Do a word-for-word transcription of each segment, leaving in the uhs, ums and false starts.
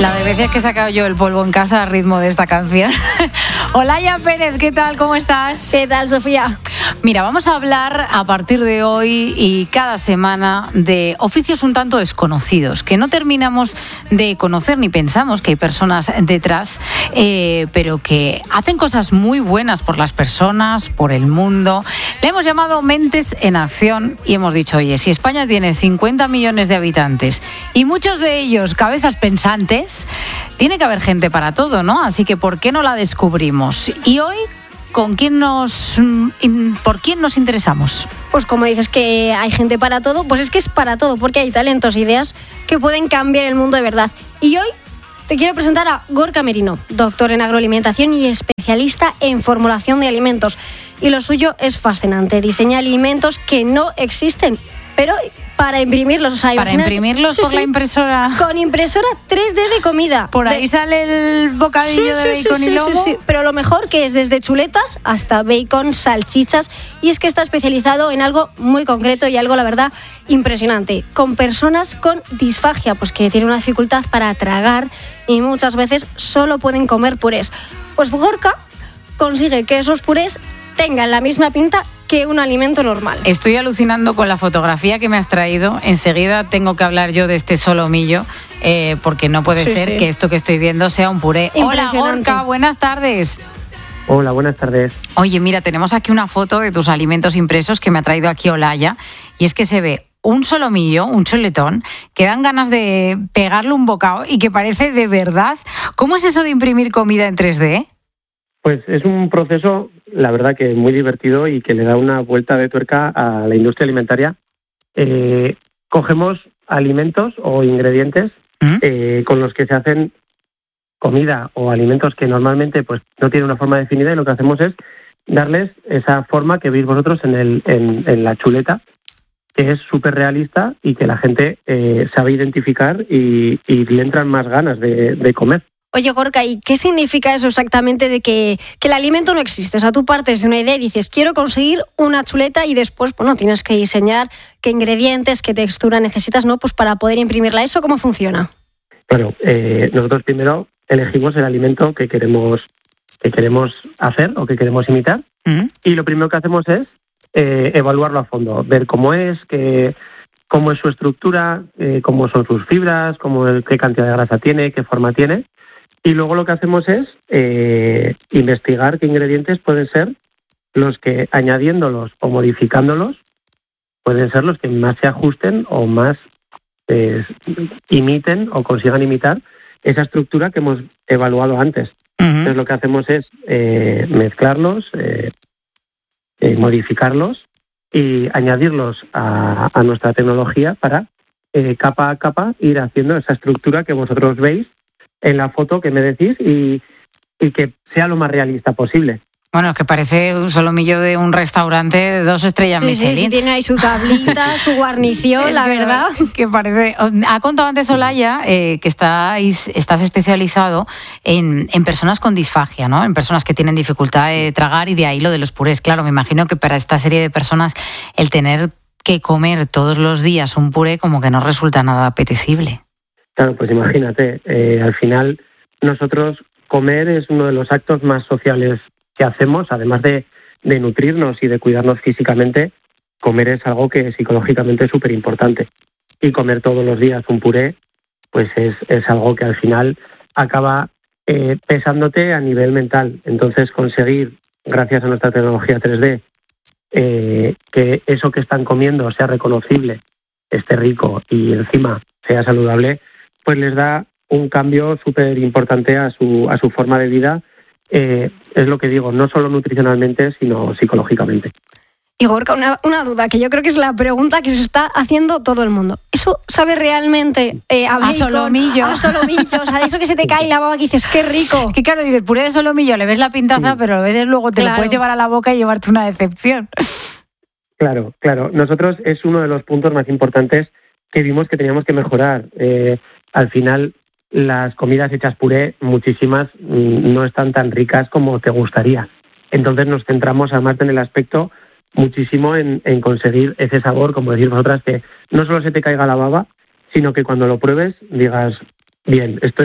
La de veces que he sacado yo el polvo en casa a ritmo de esta canción. Olaya Pérez, ¿qué tal? ¿Cómo estás? ¿Qué tal, Sofía? Mira, vamos a hablar a partir de hoy y cada semana de oficios un tanto desconocidos, que no terminamos de conocer ni pensamos que hay personas detrás, eh, pero que hacen cosas muy buenas por las personas, por el mundo. Le hemos llamado Mentes en Acción y hemos dicho, oye, si España tiene cincuenta millones de habitantes y muchos de ellos cabezas pensantes, tiene que haber gente para todo, ¿no? Así que ¿por qué no la descubrimos? Y hoy, ¿con quién nos, por quién nos interesamos? Pues como dices que hay gente para todo, pues es que es para todo, porque hay talentos, ideas que pueden cambiar el mundo de verdad. Y hoy te quiero presentar a Gorka Merino, doctor en agroalimentación y especialista en formulación de alimentos. Y lo suyo es fascinante, diseña alimentos que no existen, pero para imprimirlos, o sea, para imagínate, imprimirlos sí, por sí, la impresora. Con impresora tres D de comida. Por ahí de... sale el bocadillo sí, de sí, bacon sí, y sí, lomo. sí, sí. Pero lo mejor que es desde chuletas hasta bacon, salchichas, y es que está especializado en algo muy concreto y algo, la verdad, impresionante. Con personas con disfagia, pues que tienen una dificultad para tragar y muchas veces solo pueden comer purés. Pues Gorka consigue que esos purés tengan la misma pinta que un alimento normal. Estoy alucinando con la fotografía que me has traído. Enseguida tengo que hablar yo de este solomillo, eh, porque no puede sí, ser sí. que esto que estoy viendo sea un puré. Hola, Gorka, buenas tardes. Hola, buenas tardes. Oye, mira, tenemos aquí una foto de tus alimentos impresos que me ha traído aquí Olaya, y es que se ve un solomillo, un chuletón, que dan ganas de pegarle un bocado y que parece de verdad. ¿Cómo es eso de imprimir comida en tres D? Pues es un proceso, la verdad, que muy divertido y que le da una vuelta de tuerca a la industria alimentaria. Eh, cogemos alimentos o ingredientes ¿Mm? eh, con los que se hacen comida o alimentos que normalmente pues no tienen una forma definida, y lo que hacemos es darles esa forma que veis vosotros en, el, en, en la chuleta, que es súper realista y que la gente eh, sabe identificar y, y le entran más ganas de, de comer. Oye, Gorka, ¿y qué significa eso exactamente de que, que el alimento no existe? O sea, tú partes de una idea y dices, quiero conseguir una chuleta, y después, bueno, tienes que diseñar qué ingredientes, qué textura necesitas, ¿no? Pues para poder imprimirla. ¿Eso cómo funciona? Bueno, eh, nosotros primero elegimos el alimento que queremos, que queremos hacer o que queremos imitar, ¿Mm? Y lo primero que hacemos es eh, evaluarlo a fondo, ver cómo es, que, cómo es su estructura, eh, cómo son sus fibras, cómo el, qué cantidad de grasa tiene, qué forma tiene. Y luego lo que hacemos es eh, investigar qué ingredientes pueden ser los que, añadiéndolos o modificándolos, pueden ser los que más se ajusten o más eh, imiten o consigan imitar esa estructura que hemos evaluado antes. Uh-huh. Entonces lo que hacemos es eh, mezclarlos, eh, eh, modificarlos y añadirlos a, a nuestra tecnología para eh, capa a capa ir haciendo esa estructura que vosotros veis en la foto que me decís y, y que sea lo más realista posible. Bueno, es que parece un solomillo de un restaurante de dos estrellas sí, Michelin. Sí, sí, tiene ahí su tablita, su guarnición, es la que, verdad. Que parece. Ha contado antes Olaya eh, que estáis, estás especializado en, en personas con disfagia, ¿no? En personas que tienen dificultad de tragar, y de ahí lo de los purés. Claro, me imagino que para esta serie de personas el tener que comer todos los días un puré como que no resulta nada apetecible. Claro, pues imagínate, eh, al final nosotros comer es uno de los actos más sociales que hacemos, además de, de nutrirnos y de cuidarnos físicamente. Comer es algo que psicológicamente es súper importante. Y comer todos los días un puré, pues es, es algo que al final acaba eh, pesándote a nivel mental. Entonces conseguir, gracias a nuestra tecnología tres D, eh, que eso que están comiendo sea reconocible, esté rico y encima sea saludable, pues les da un cambio súper importante a su, a su forma de vida. Eh, es lo que digo, no solo nutricionalmente, sino psicológicamente. Y Gorka, una, una duda, que yo creo que es la pregunta que se está haciendo todo el mundo. ¿Eso sabe realmente eh, a, a solomillo? A solomillo, o sea, de eso que se te cae la baba que dices, qué rico. Que claro, dices, puré de solomillo, le ves la pintaza, sí, pero a veces luego te claro. lo puedes llevar a la boca y llevarte una decepción. Claro, claro. Nosotros es uno de los puntos más importantes que vimos que teníamos que mejorar. Eh, al final, las comidas hechas puré, muchísimas, no están tan ricas como te gustaría. Entonces nos centramos, además en el aspecto, muchísimo en, en conseguir ese sabor, como decís vosotras, que no solo se te caiga la baba, sino que cuando lo pruebes digas, bien, esto es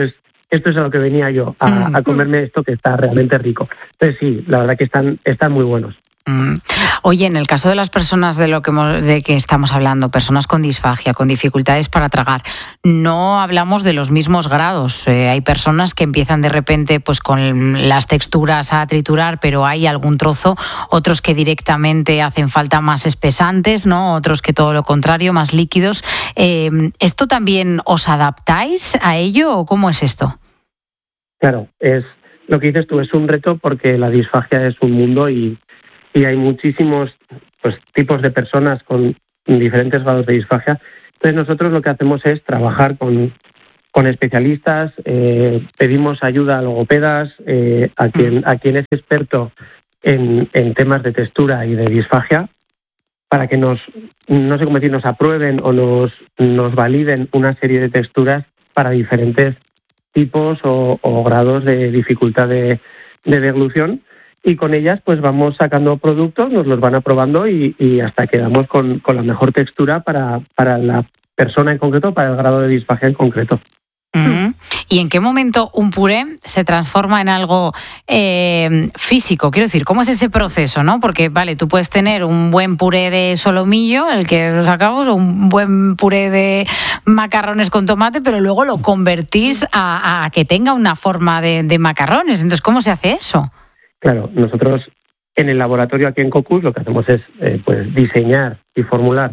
esto es a lo que venía yo, a, a comerme esto que está realmente rico. Entonces sí, la verdad que están, están muy buenos. Oye, en el caso de las personas de lo que hemos, de que estamos hablando, personas con disfagia, con dificultades para tragar, no hablamos de los mismos grados. Eh, hay personas que empiezan de repente pues con las texturas a triturar, pero hay algún trozo, otros que directamente hacen falta más espesantes, ¿no? Otros que todo lo contrario, más líquidos. Eh, ¿Esto también os adaptáis a ello o cómo es esto? Claro, es lo que dices tú, es un reto porque la disfagia es un mundo y y hay muchísimos pues, tipos de personas con diferentes grados de disfagia. Entonces nosotros lo que hacemos es trabajar con, con especialistas, eh, pedimos ayuda a logopedas, eh, a, quien, a quien es experto en, en temas de textura y de disfagia, para que nos, no sé cómo decir, nos aprueben o nos, nos validen una serie de texturas para diferentes tipos o, o grados de dificultad de, de deglución. Y con ellas pues vamos sacando productos, nos los van aprobando y, y hasta quedamos con, con la mejor textura para, para la persona en concreto, para el grado de disfagia en concreto. Uh-huh. ¿Y en qué momento un puré se transforma en algo eh, físico? Quiero decir, ¿cómo es ese proceso, no? Porque, vale, tú puedes tener un buen puré de solomillo, el que sacamos, o un buen puré de macarrones con tomate, pero luego lo convertís a, a que tenga una forma de, de macarrones. Entonces, ¿cómo se hace eso? Claro, nosotros en el laboratorio aquí en Cocus lo que hacemos es eh, pues diseñar y formular,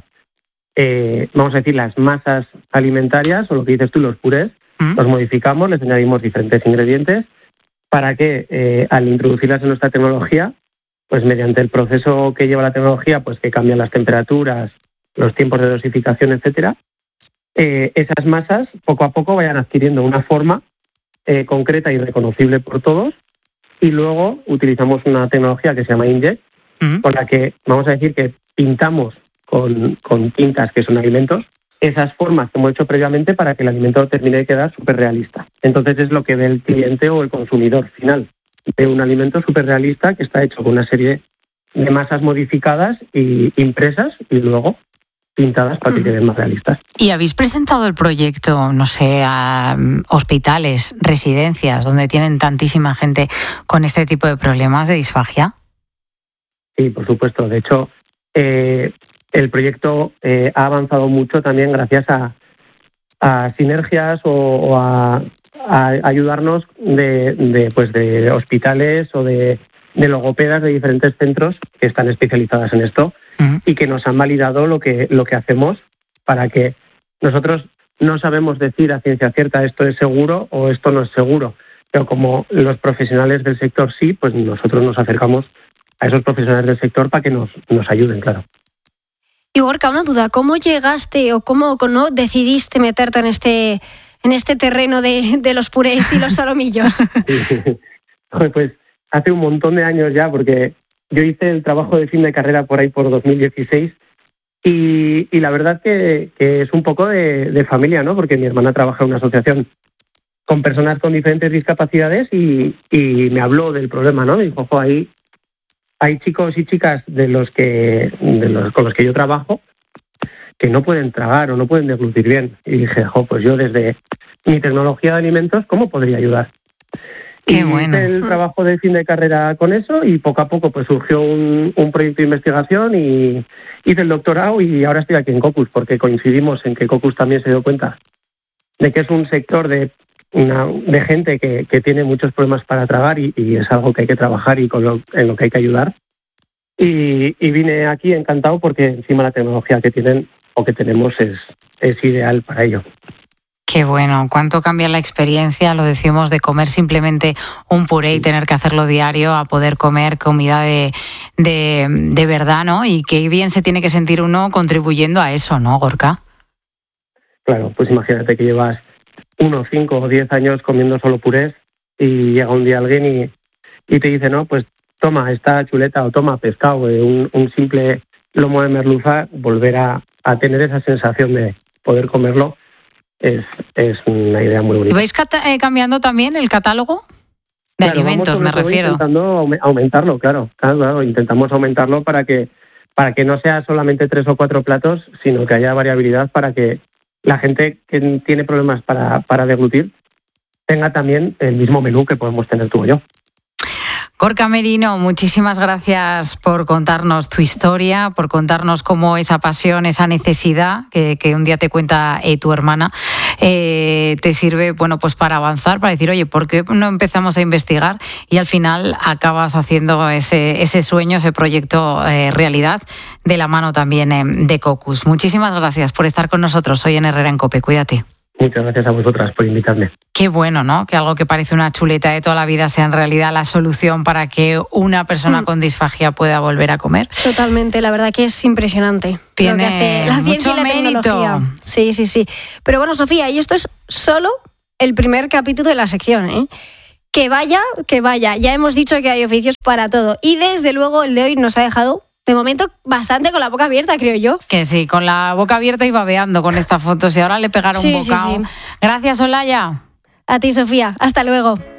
eh, vamos a decir, las masas alimentarias, o lo que dices tú, los purés, ¿Mm? Los modificamos, les añadimos diferentes ingredientes para que eh, al introducirlas en nuestra tecnología, pues mediante el proceso que lleva la tecnología, pues que cambian las temperaturas, los tiempos de dosificación, etcétera, eh, esas masas poco a poco vayan adquiriendo una forma eh, concreta y reconocible por todos. Y luego utilizamos una tecnología que se llama Inkjet, uh-huh. con la que vamos a decir que pintamos con, con tintas que son alimentos esas formas que hemos hecho previamente para que el alimento termine de quedar súper realista. Entonces es lo que ve el cliente o el consumidor final. Ve un alimento súper realista que está hecho con una serie de masas modificadas y impresas y luego pintadas para que queden más realistas. ¿Y habéis presentado el proyecto, no sé, a hospitales, residencias, donde tienen tantísima gente con este tipo de problemas de disfagia? Sí, por supuesto. De hecho, eh, el proyecto eh, ha avanzado mucho también gracias a, a sinergias o, o a, a ayudarnos de, de, pues de hospitales o de, de logopedas de diferentes centros que están especializadas en esto. Uh-huh. Y que nos han validado lo que, lo que hacemos para que nosotros no sabemos decir a ciencia cierta esto es seguro o esto no es seguro, pero como los profesionales del sector sí, pues nosotros nos acercamos a esos profesionales del sector para que nos, nos ayuden, claro. Y Gorka, una duda, ¿cómo llegaste o cómo no decidiste meterte en este, en este terreno de, de los purés y los solomillos? Sí. Pues hace un montón de años ya, porque yo hice el trabajo de fin de carrera por ahí por dos mil dieciséis y, y la verdad que, que es un poco de, de familia, ¿no? Porque mi hermana trabaja en una asociación con personas con diferentes discapacidades y, y me habló del problema, ¿no? Me dijo, ojo, ahí hay chicos y chicas de los que de los, con los que yo trabajo que no pueden tragar o no pueden deglutir bien. Y dije, jo, pues yo desde mi tecnología de alimentos, ¿cómo podría ayudar? Qué y bueno. Hice el trabajo de fin de carrera con eso y poco a poco pues surgió un, un proyecto de investigación y hice el doctorado y ahora estoy aquí en Cocus porque coincidimos en que Cocus también se dio cuenta de que es un sector de, una, de gente que, que tiene muchos problemas para tragar y, y es algo que hay que trabajar y con lo, en lo que hay que ayudar. Y, y vine aquí encantado porque encima la tecnología que tienen o que tenemos es, es ideal para ello. Qué bueno, cuánto cambia la experiencia, lo decimos, de comer simplemente un puré y tener que hacerlo diario a poder comer comida de, de, de verdad, ¿no? Y qué bien se tiene que sentir uno contribuyendo a eso, ¿no, Gorka? Claro, pues imagínate que llevas unos cinco o diez años comiendo solo purés y llega un día alguien y, y te dice, no, pues toma esta chuleta o toma pescado, eh, un, un simple lomo de merluza, volver a, a tener esa sensación de poder comerlo. Es, es una idea muy bonita. ¿Vais cata- eh, cambiando también el catálogo de claro, alimentos, me refiero? Intentando aumentarlo, claro, claro, claro. Intentamos aumentarlo para que, para que no sea solamente tres o cuatro platos, sino que haya variabilidad para que la gente que tiene problemas para, para deglutir tenga también el mismo menú que podemos tener tú o yo. Gorka Merino, muchísimas gracias por contarnos tu historia, por contarnos cómo esa pasión, esa necesidad que, que un día te cuenta eh, tu hermana, eh, te sirve, bueno, pues para avanzar, para decir, oye, ¿por qué no empezamos a investigar? Y al final acabas haciendo ese, ese sueño, ese proyecto eh, realidad, de la mano también eh, de Cocus. Muchísimas gracias por estar con nosotros hoy en Herrera en COPE. Cuídate. Muchas gracias a vosotras por invitarme. Qué bueno, ¿no? Que algo que parece una chuleta de toda la vida sea en realidad la solución para que una persona mm. con disfagia pueda volver a comer. Totalmente, la verdad que es impresionante. Tiene la mucho y la mérito. Tecnología. Sí, sí, sí. Pero bueno, Sofía, y esto es solo el primer capítulo de la sección, ¿eh? Que vaya, que vaya. Ya hemos dicho que hay oficios para todo. Y desde luego el de hoy nos ha dejado, de momento, bastante con la boca abierta, creo yo. Que sí, con la boca abierta y babeando con esta foto. Si ahora le pegaron sí, un bocado. Sí, sí. Gracias, Olaya. A ti, Sofía. Hasta luego.